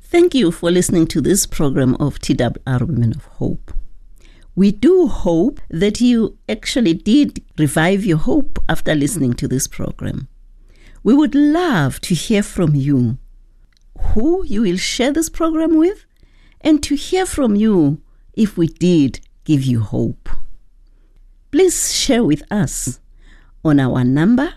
Thank you for listening to this program of TWR Women of Hope. We do hope that you actually did revive your hope after listening to this program. We would love to hear from you, who you will share this program with, and to hear from you if we did give you hope. Please share with us on our number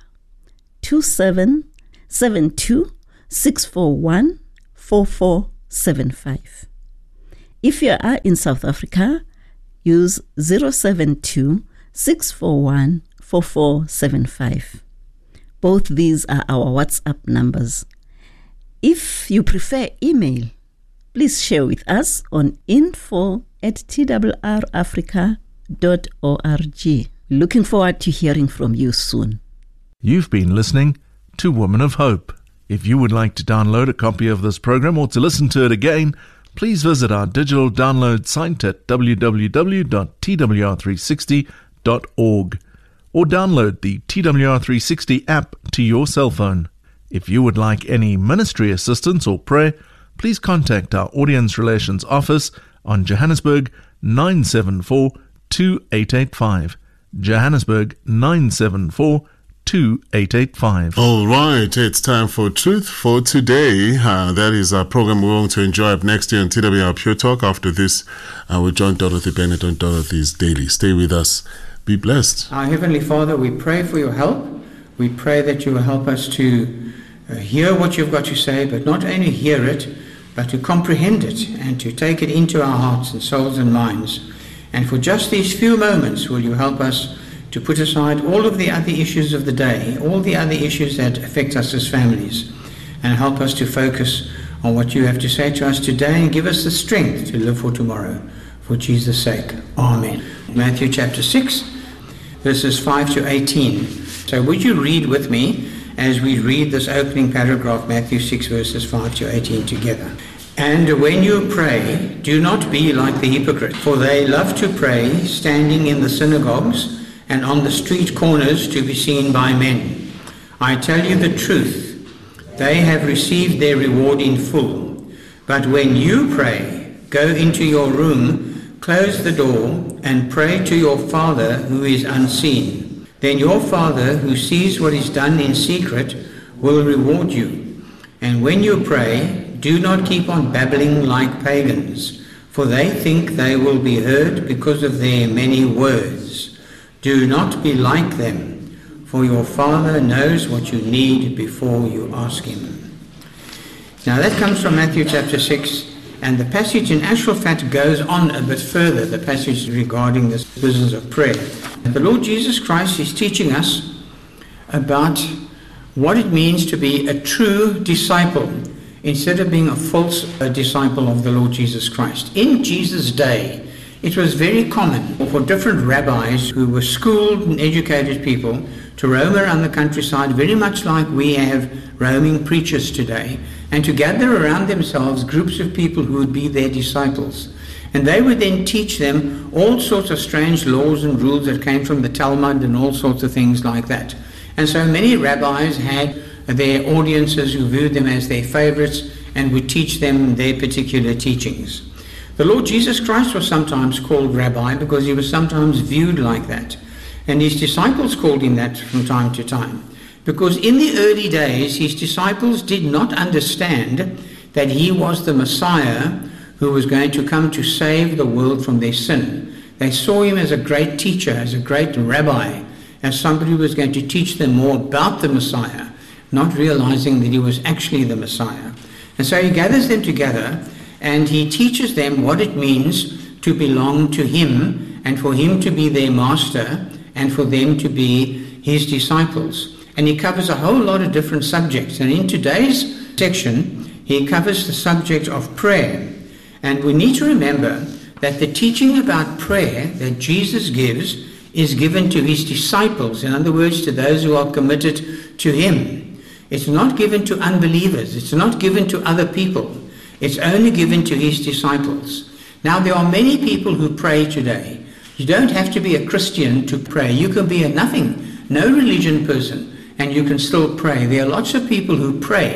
2772-641-4475. If you are in South Africa, use 072-641-4475. Both these are our WhatsApp numbers. If you prefer email, please share with us on info@twrafrica.org. Looking forward to hearing from you soon. You've been listening to Women of Hope. If you would like to download a copy of this program or to listen to it again, please visit our digital download site at www.twr360.org or download the TWR360 app to your cell phone. If you would like any ministry assistance or prayer, please contact our Audience Relations Office on Johannesburg 974-2885. Johannesburg 974-2885. All right, it's time for Truth for Today. That is our program we're going to enjoy up next year on TWR Pure Talk. After this, we'll join Dorothy Bennett on Dorothy's Daily. Stay with us. Be blessed. Our Heavenly Father, we pray for your help. We pray that you will help us to hear what you've got to say, but not only hear it, but to comprehend it and to take it into our hearts and souls and minds. And for just these few moments, will you help us to put aside all of the other issues of the day, all the other issues that affect us as families, and help us to focus on what you have to say to us today and give us the strength to live for tomorrow. For Jesus' sake. Amen. Matthew chapter 6, verses 5 to 18. So would you read with me as we read this opening paragraph, Matthew 6, verses 5 to 18 together. And when you pray, do not be like the hypocrites, for they love to pray, standing in the synagogues and on the street corners to be seen by men. I tell you the truth, they have received their reward in full. But when you pray, go into your room, close the door, and pray to your Father who is unseen. Then your Father who sees what is done in secret will reward you. And when you pray, do not keep on babbling like pagans, for they think they will be heard because of their many words. Do not be like them, for your Father knows what you need before you ask him. Now that comes from Matthew chapter 6, and the passage in actual fact goes on a bit further, the passage regarding this business of prayer. The Lord Jesus Christ is teaching us about what it means to be a true disciple instead of being a false disciple of the Lord Jesus Christ. In Jesus' day, it was very common for different rabbis who were schooled and educated people to roam around the countryside, very much like we have roaming preachers today, and to gather around themselves groups of people who would be their disciples. And they would then teach them all sorts of strange laws and rules that came from the Talmud and all sorts of things like that. And so many rabbis had their audiences who viewed them as their favorites and would teach them their particular teachings. The Lord Jesus Christ was sometimes called rabbi because he was sometimes viewed like that. And his disciples called him that from time to time. Because in the early days, his disciples did not understand that he was the Messiah who was going to come to save the world from their sin. They saw him as a great teacher, as a great rabbi, as somebody who was going to teach them more about the Messiah, not realizing that he was actually the Messiah. And so he gathers them together and he teaches them what it means to belong to him and for him to be their master and for them to be his disciples. And he covers a whole lot of different subjects. And in today's section, he covers the subject of prayer. And we need to remember that the teaching about prayer that Jesus gives is given to his disciples. In other words, to those who are committed to him. It's not given to unbelievers. It's not given to other people. It's only given to his disciples. Now, there are many people who pray today. You don't have to be a Christian to pray. You can be a nothing, no religion person, and you can still pray. There are lots of people who pray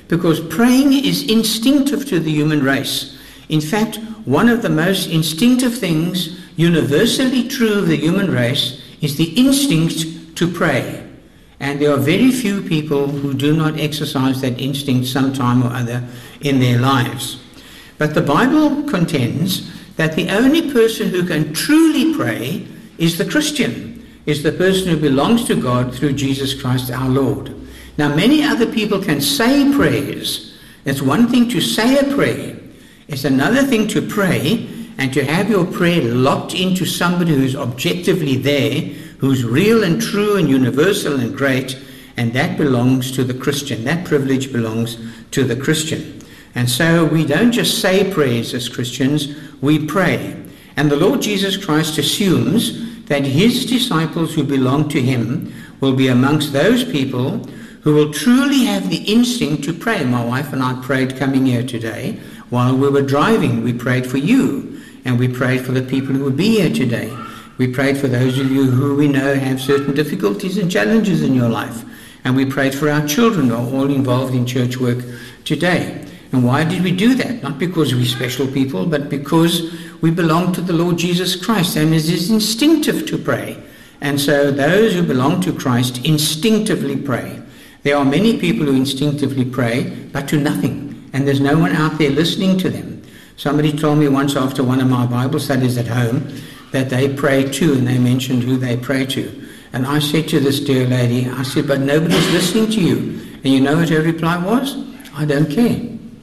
because praying is instinctive to the human race. In fact, one of the most instinctive things, universally true of the human race, is the instinct to pray. And there are very few people who do not exercise that instinct sometime or other in their lives. But the Bible contends that the only person who can truly pray is the Christian, is the person who belongs to God through Jesus Christ our Lord. Now, many other people can say prayers. It's one thing to say a prayer. It's another thing to pray and to have your prayer locked into somebody who's objectively there, who's real and true and universal and great, and that belongs to the Christian. That privilege belongs to the Christian. And so we don't just say prayers as Christians, we pray. And the Lord Jesus Christ assumes that his disciples who belong to him will be amongst those people who will truly have the instinct to pray. My wife and I prayed coming here today. While we were driving, we prayed for you, and we prayed for the people who would be here today. We prayed for those of you who we know have certain difficulties and challenges in your life. And we prayed for our children who are all involved in church work today. And why did we do that? Not because we're special people, but because we belong to the Lord Jesus Christ, and it is instinctive to pray. And so those who belong to Christ instinctively pray. There are many people who instinctively pray, but to nothing. And there's no one out there listening to them. Somebody told me once after one of my Bible studies at home that they pray too, and they mentioned who they pray to. And I said to this dear lady, I said, but nobody's listening to you. And you know what her reply was? I don't care.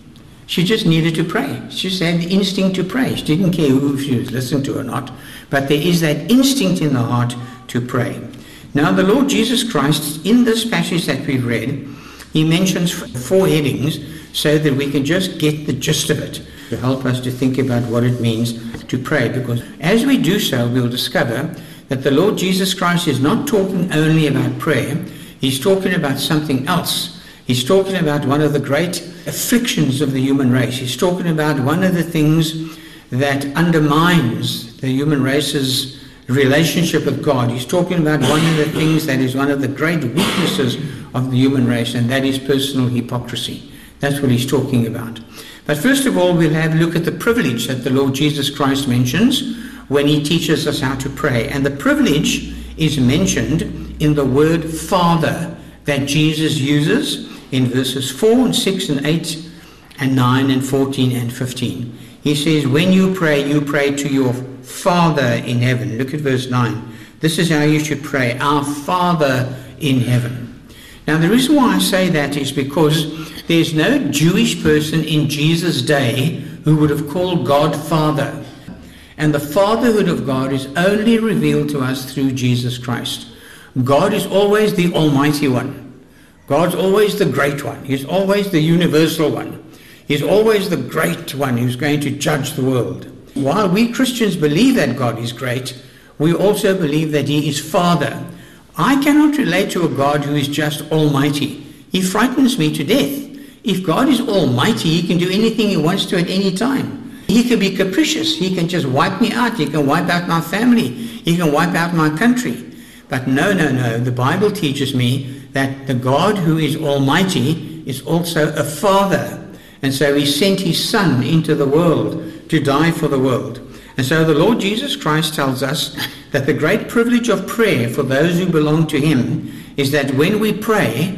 She just needed to pray. She just had the instinct to pray. She didn't care who she was listening to or not. But there is that instinct in the heart to pray. Now the Lord Jesus Christ, in this passage that we've read, he mentions 4 headings so that we can just get the gist of it, to help us to think about what it means to pray. Because as we do so, we'll discover that the Lord Jesus Christ is not talking only about prayer. He's talking about something else. He's talking about one of the great afflictions of the human race. He's talking about one of the things that undermines the human race's relationship with God. He's talking about one of the things that is one of the great weaknesses of the human race, and that is personal hypocrisy. That's what he's talking about. But first of all, we'll have a look at the privilege that the Lord Jesus Christ mentions when he teaches us how to pray. And the privilege is mentioned in the word Father that Jesus uses in verses 4 and 6 and 8 and 9 and 14 and 15. He says, when you pray to your Father in heaven. Look at verse 9. This is how you should pray, our Father in heaven. Now the reason why I say that is because there's no Jewish person in Jesus' day who would have called God Father. And the fatherhood of God is only revealed to us through Jesus Christ. God is always the Almighty One. God's always the great one. He's always the universal one. He's always the great one who's going to judge the world. While we Christians believe that God is great, we also believe that he is Father. I cannot relate to a God who is just almighty. He frightens me to death. If God is almighty, he can do anything he wants to at any time. He can be capricious. He can just wipe me out. He can wipe out my family. He can wipe out my country. But no. The Bible teaches me that the God who is almighty is also a Father. And so he sent his Son into the world to die for the world. And so the Lord Jesus Christ tells us that the great privilege of prayer for those who belong to him is that when we pray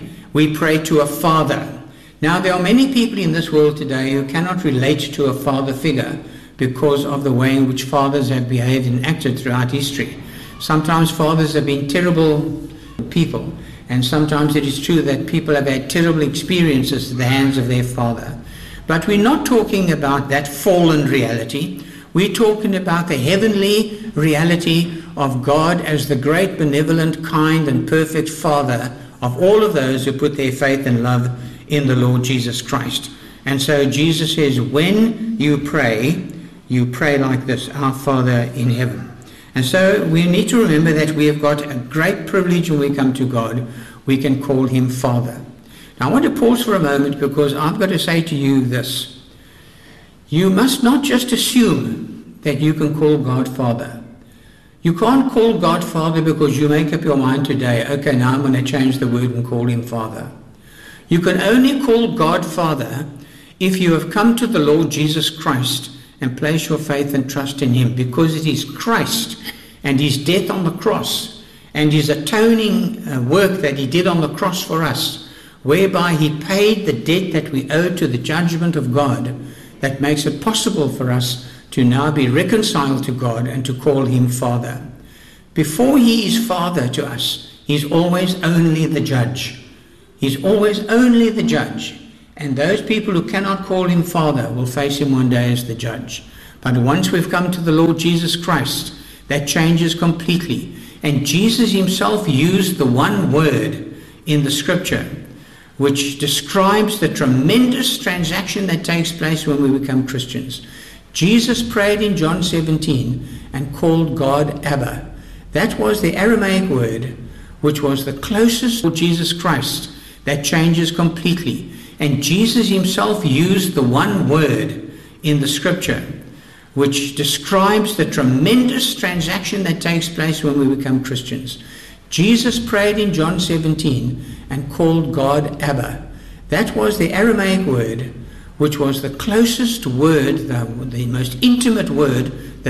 to a Father. Now, there are many people in this world today who cannot relate to a father figure because of the way in which fathers have behaved and acted throughout history. Sometimes fathers have been terrible people, and sometimes it is true that people have had terrible experiences at the hands of their father. But we're not talking about that fallen reality. We're talking about the heavenly reality of God as the great, benevolent, kind, and perfect Father of all of those who put their faith and love in the Lord Jesus Christ. And so Jesus says, when you pray like this, our Father in heaven. And so we need to remember that we have got a great privilege when we come to God. We can call him Father. Now I want to pause for a moment because I've got to say to you this. You must not just assume that you can call God Father. You can't call God Father because you make up your mind today, okay, now I'm going to change the word and call him Father. You can only call God Father if you have come to the Lord Jesus Christ and place your faith and trust in him, because it is Christ and his death on the cross and his atoning work that he did on the cross for us, whereby he paid the debt that we owe to the judgment of God, that makes it possible for us to now be reconciled to God and to call him Father. Before he is Father to us, he's always only the judge. He's always only the judge. And those people who cannot call him Father will face him one day as the judge. But once we've come to the Lord Jesus Christ, that changes completely. And Jesus himself used the one word in the scripture which describes the tremendous transaction that takes place when we become Christians. Jesus prayed in John 17 and called God Abba. That was the Aramaic word which was the closest to Jesus Christ. That changes completely. And Jesus himself used the one word in the scripture which describes the tremendous transaction that takes place when we become Christians. Jesus prayed in John 17 and called God Abba. That was the Aramaic word which was the closest word, the most intimate word